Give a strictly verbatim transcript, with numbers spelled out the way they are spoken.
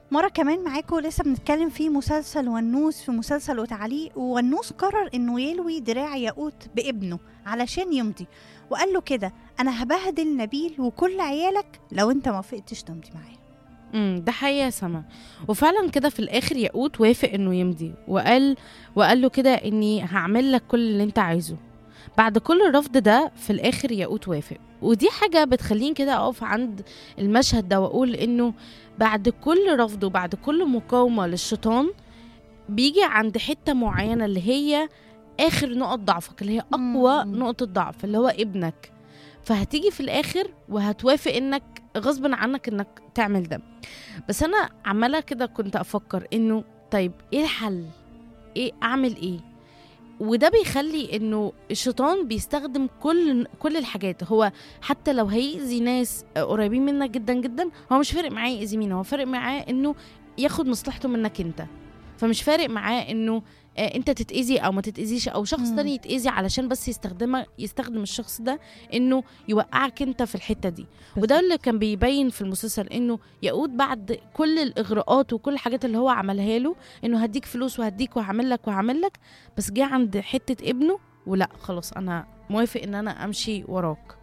مرة كمان معاكم لسه بنتكلم في مسلسل ونوس، في مسلسل وتعليق، ونوس قرر انه يلوي دراع ياقوت بابنه علشان يمضي، وقال له كده: انا هبهدل نبيل وكل عيالك لو انت ما وافقتش تمضي معايا. امم ده حقيقة سما. وفعلا كده في الاخر ياقوت وافق انه يمضي، وقال وقال له كده اني هعمل لك كل اللي انت عايزه. بعد كل الرفض ده في الاخر ياقوت وافق. ودي حاجة بتخليني كده اقف عند المشهد ده واقول انه بعد كل رفض وبعد كل مقاومة للشيطان بيجي عند حتة معينة اللي هي اخر نقط ضعفك، اللي هي اقوى مم. نقطة ضعف، اللي هو ابنك. فهتيجي في الاخر وهتوافق انك غصب عنك انك تعمل ده. بس انا عمالة كده كنت افكر انه طيب ايه الحل؟ ايه اعمل ايه؟ وده بيخلي انه الشيطان بيستخدم كل كل الحاجات. هو حتى لو هيأذي ناس قريبين منك جدا جدا، هو مش فارق معاه يأذي مين، هو فارق معاه انه ياخد مصلحته منك انت. فمش فارق معاه انه آه، انت تتأذي او ما تتأذيش، او شخص مم. تاني يتأذي علشان بس يستخدمه يستخدم الشخص ده انه يوقعك انت في الحتة دي. وده اللي كان بيبين في المسلسل، انه يقود بعد كل الاغراءات وكل الحاجات اللي هو عملها له، انه هديك فلوس وهديك وهعمل لك وهعمل لك، بس جه عند حتة ابنه ولا خلاص انا موافق ان انا امشي وراك.